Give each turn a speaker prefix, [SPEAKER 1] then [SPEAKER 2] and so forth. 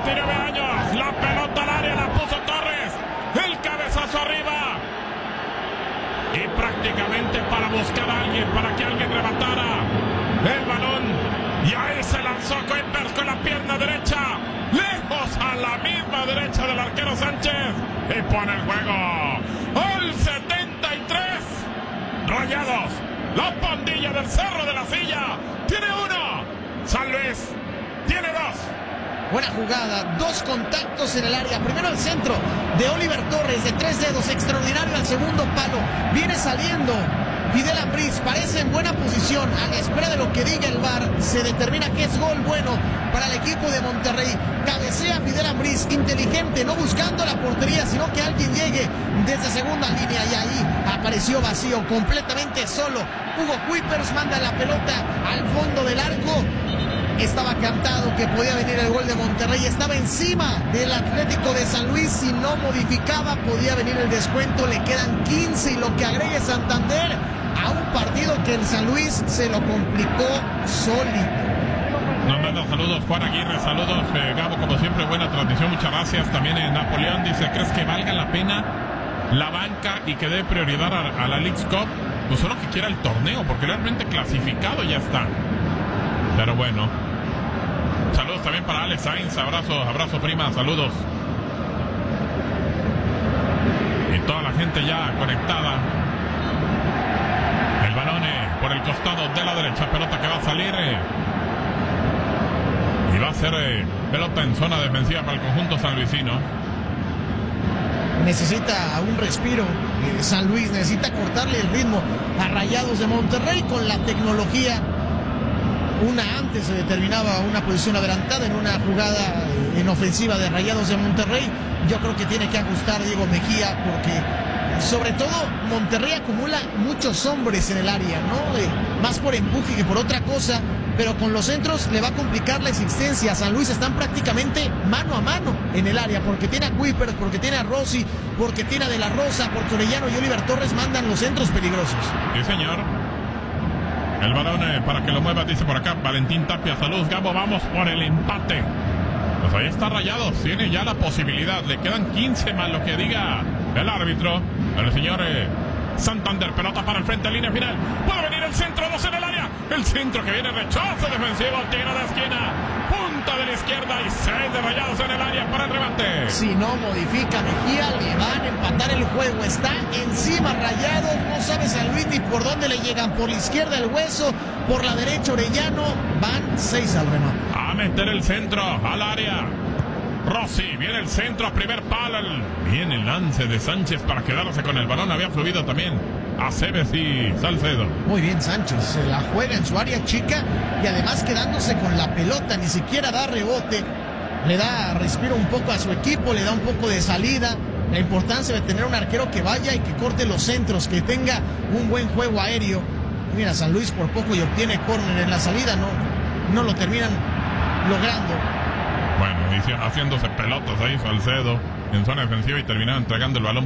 [SPEAKER 1] 29 años. La pelota al área, la puso Torres. El cabezazo arriba. Y prácticamente para buscar a alguien, para que alguien rematara el balón. Y ahí se lanzó Kuipers con la pierna derecha. Lejos a la misma derecha del arquero Sánchez. Y pone el juego. Al 73. Rayados. La pandilla del Cerro de la Silla. Tiene uno. San Luis tiene dos.
[SPEAKER 2] Buena jugada, dos contactos en el área. Primero al centro de Oliver Torres, de 3 dedos, extraordinario al segundo palo. Viene saliendo Fidel Ambriz, parece en buena posición. A la espera de lo que diga el VAR, se determina que es gol bueno para el equipo de Monterrey. Cabecea Fidel Ambriz, inteligente, no buscando la portería, sino que alguien llegue desde segunda línea. Y ahí apareció vacío, completamente solo. Hugo Kuipers manda la pelota al fondo del arco. Estaba cantado que podía venir el gol de Monterrey. Estaba encima del Atlético de San Luis. Si no modificaba, podía venir el descuento. Le quedan 15 y lo que agregue Santander a un partido que el San Luis se lo complicó sólido.
[SPEAKER 1] Nos mandan saludos Juan Aguirre, saludos Gabo, como siempre buena transmisión, muchas gracias. También Napoleón dice, ¿crees que valga la pena la banca y que dé prioridad a la Leagues Cup? Pues solo que quiera el torneo, porque realmente clasificado ya está. Pero bueno, saludos también para Alex Sainz, abrazo prima, saludos. Y toda la gente ya conectada. El balón por el costado de la derecha, pelota que va a salir. Y va a ser pelota en zona defensiva para el conjunto sanluisino.
[SPEAKER 2] Necesita un respiro. San Luis necesita cortarle el ritmo a Rayados de Monterrey con la tecnología. Antes se determinaba una posición adelantada en una jugada en ofensiva de Rayados de Monterrey. Yo creo que tiene que ajustar Diego Mejía porque sobre todo Monterrey acumula muchos hombres en el área, ¿no? Más por empuje que por otra cosa, pero con los centros le va a complicar la existencia. San Luis están prácticamente mano a mano en el área porque tiene a Kuipers, porque tiene a Rossi, porque tiene a De La Rosa, porque Orellano y Oliver Torres mandan los centros peligrosos.
[SPEAKER 1] Sí, señor. El balón para que lo mueva, dice por acá Valentín Tapia. Saludos, Gabo, vamos por el empate. Pues ahí está Rayados, tiene ya la posibilidad. Le quedan 15 más lo que diga el árbitro. El señor Santander, pelota para el frente, línea final. Puede venir el centro, dos en el área. El centro que viene, rechazo defensivo, tiro de esquina. Punta de la izquierda y 6 de Rayados en el área para el remate.
[SPEAKER 2] Si no modifica Mejía, le van a empatar el juego. Está encima Rayados, no sabe San Luis ni por dónde le llegan. Por la izquierda el Hueso, por la derecha Orellano. Van 6 al remate.
[SPEAKER 1] A meter el centro al área. Rossi, viene el centro a primer palo. Viene el lance de Sánchez para quedarse con el balón. Había fluido también Aceves y Salcedo.
[SPEAKER 2] Muy bien Sánchez, se la juega en su área chica y además quedándose con la pelota, ni siquiera da rebote. Le da respiro un poco a su equipo, le da un poco de salida. La importancia de tener un arquero que vaya y que corte los centros, que tenga un buen juego aéreo. Mira, San Luis por poco y obtiene córner en la salida, no lo terminan logrando.
[SPEAKER 1] Bueno, haciéndose pelotas ahí Salcedo en zona defensiva y terminaron entregando el balón